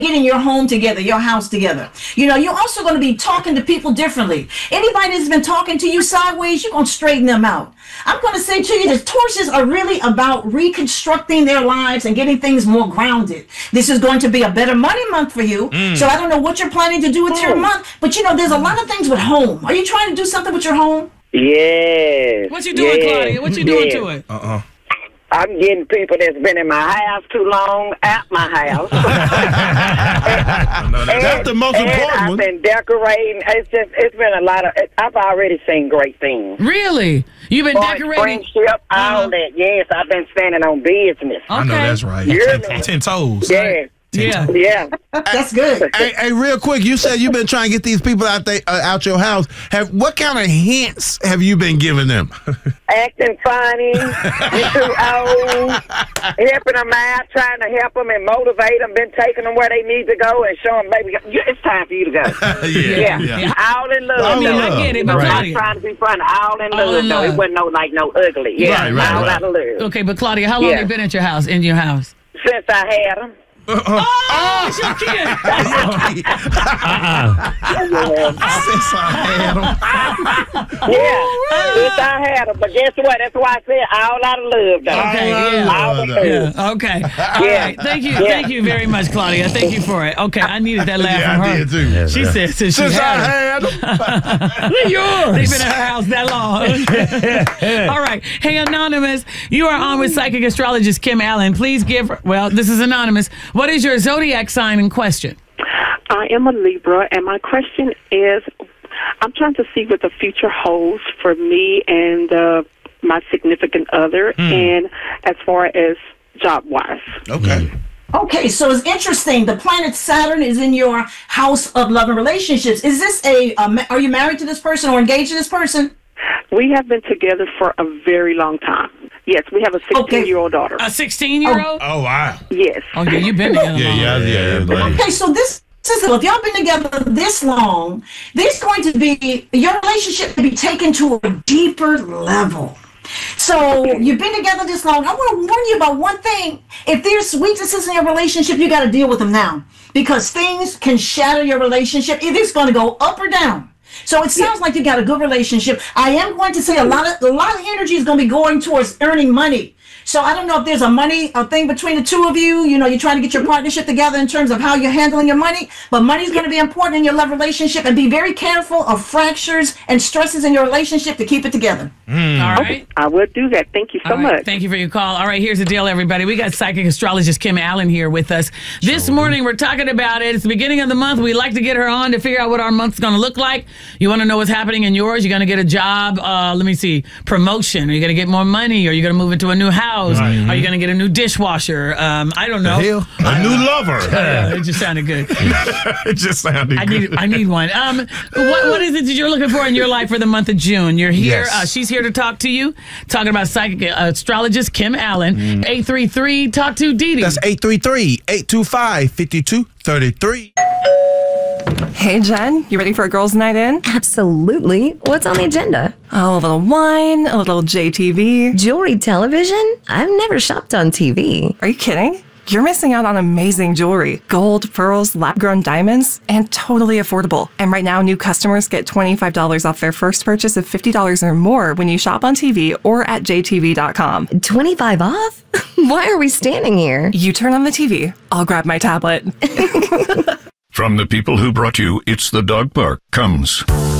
getting your home together, your house together. You're also going to be talking to people differently. Anybody that's been talking to you sideways, you're going to straighten them out. I'm going to say to you that Tauruses are really about reconstructing their lives and getting things more grounded. This is going to be a better money month for you. So I don't know what you're planning to do with your month, but there's a lot of things with home. Are you trying to do something with your home? Yes. What you doing, Claudia? What you doing to it? I'm getting people that's been in my house too long out my house. That's the most important I've one. been decorating. It's been a lot of. I've already seen great things. Really? You've been decorating? Friendship, all that. Yes, I've been standing on business. Okay. I know that's right. You're 10 toes. Yeah. Yeah. That's good. Hey, real quick, you said you've been trying to get these people out your house. What kind of hints have you been giving them? Acting funny, you too old, helping them out, trying to help them and motivate them, been taking them where they need to go and showing them, baby, it's time for you to go. Yeah. All in love. I mean, I get it, but I'm Claudia. not trying to be funny. All in All love. in No, love. it wasn't no ugly. Yeah, all out of love. Okay, but Claudia, how long Yeah. have you been at your house, in your house? Since I had them. Oh, it's your kid. Since I had 'em. Yeah, since I had them. But guess what? That's why I said all out of love, though. Okay, yeah. All out of love. Yeah, okay. All right. Thank you. Thank you very much, Claudia. Thank you for it. Okay, I needed that laugh Yeah, from I her. did too. She said since Since she I had them. had 'em. Yours. They've been at her house that long. All right. Hey, Anonymous, you are on with psychic astrologist Kim Allen. Please this is Anonymous. What is your zodiac sign in question? I am a Libra, and my question is, I'm trying to see what the future holds for me and my significant other, and as far as job-wise. Okay. Okay, so it's interesting. The planet Saturn is in your house of love and relationships. Is this are you married to this person or engaged to this person? We have been together for a very long time. Yes, we have a 16-year-old daughter. A 16-year-old? Oh, wow. Yes. Oh, yeah, you've been together long. Yeah. Okay, so this is if y'all been together this long, there's going to be your relationship to be taken to a deeper level. So you've been together this long. I want to warn you about one thing. If there's weaknesses in your relationship, you got to deal with them now, because things can shatter your relationship. It is going to go up or down. So it sounds like you got a good relationship. I am going to say a lot of energy is going to be going towards earning money. So I don't know if there's a thing between the two of you. You're trying to get your partnership together in terms of how you're handling your money. But money is going to be important in your love relationship, and be very careful of fractures and stresses in your relationship to keep it together. All right. I will do that. Thank you so much. Thank you for your call. All right, here's the deal, everybody. We got psychic astrologist Kim Allen here with us. This morning, we're talking about it. It's the beginning of the month. We like to get her on to figure out what our month's going to look like. You want to know what's happening in yours? You're going to get a job, promotion. Are you going to get more money? Are you going to move into a new house? Are you going to get a new dishwasher? I don't know. A new lover. It just sounded good. It just sounded good. I need one. What is it that you're looking for in your life for the month of June? You're here. Yes. She's here to talk to you. Talking about psychic astrologist Kim Allen. 833 talk to Dee Dee. That's 833-825-5233. Hey, Jen, you ready for a girls' night in? Absolutely. What's on the agenda? Oh, a little wine, a little JTV. Jewelry television? I've never shopped on TV. Are you kidding? You're missing out on amazing jewelry. Gold, pearls, lab-grown diamonds, and totally affordable. And right now, new customers get $25 off their first purchase of $50 or more when you shop on TV or at jtv.com. 25 off? Why are we standing here? You turn on the TV, I'll grab my tablet. From the people who brought you It's the Dog Park comes